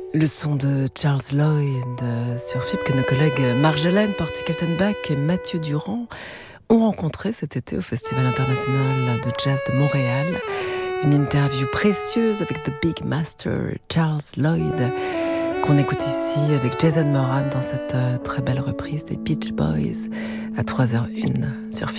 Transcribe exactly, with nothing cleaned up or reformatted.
Le son de Charles Lloyd euh, sur F I P que nos collègues Marjolaine Porty-Kaltenbach et Mathieu Durand ont rencontré cet été au Festival international de jazz de Montréal. Une interview précieuse avec The Big Master Charles Lloyd qu'on écoute ici avec Jason Moran dans cette euh, très belle reprise des Beach Boys à trois heures une sur F I P.